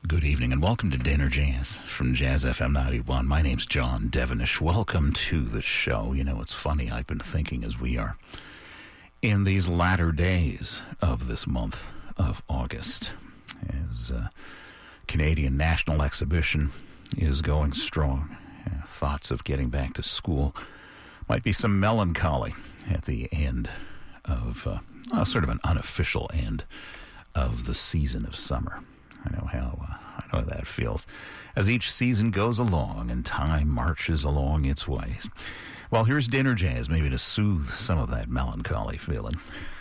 Good evening and welcome to Dinner Jazz from Jazz FM 91. My name's John Devenish. Welcome to the show. You know, it's funny, I've been thinking as we are in these latter days of this month of August, as Canadian National Exhibition is going strong. Thoughts of getting back to school. Might be some melancholy at the end of sort of an unofficial end of the season of summer. I know how that feels as each season goes along and time marches along its ways. Well, here's Dinner Jazz, maybe to soothe some of that melancholy feeling.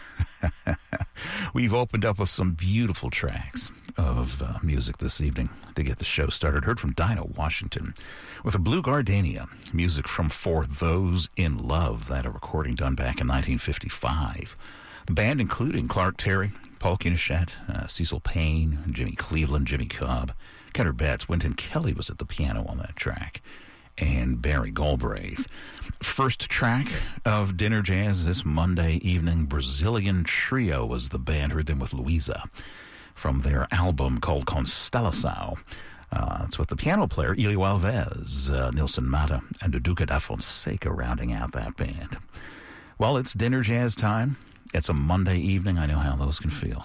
We've opened up with some beautiful tracks of music this evening to get the show started. Heard from Dinah Washington with a Blue Gardenia, music from For Those in Love, that a recording done back in 1955. The band including Clark Terry, Paul Cunichet, Cecil Payne, Jimmy Cleveland, Jimmy Cobb, Kenner Betts, Wynton Kelly was at the piano on that track, and Barry Galbraith. First track of Dinner Jazz this Monday evening, Brazilian Trio was the band. Heard them with Luisa from their album called Constellação. It's with the piano player Elio Alves, Nilson Mata, and Duduca da Fonseca rounding out that band. Well, it's Dinner Jazz time. It's a Monday evening. I know how those can feel.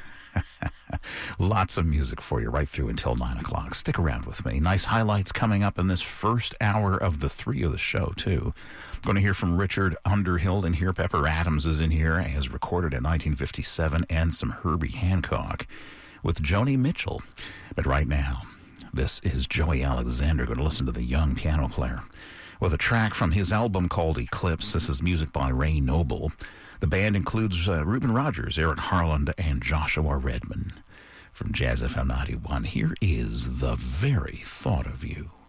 Lots of music for you right through until 9 o'clock. Stick around with me. Nice highlights coming up in this first hour of the three of the show, too. I'm going to hear from Richard Underhill in here. Pepper Adams is in here, as recorded in 1957, and some Herbie Hancock with Joni Mitchell. But right now, this is Joey Alexander. Going to listen to the young piano player with a track from his album called Eclipse. This is music by Ray Noble. The band includes Reuben Rogers, Eric Harland, and Joshua Redman. From Jazz FM 91, here is The Very Thought of You.